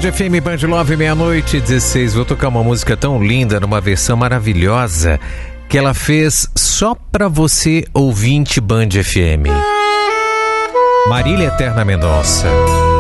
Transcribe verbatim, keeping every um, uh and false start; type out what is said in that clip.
Band F M, Band Love, meia-noite e dezesseis. Vou tocar uma música tão linda, numa versão maravilhosa, que ela fez só pra você, ouvinte Band F M. Marília Eterna Mendonça.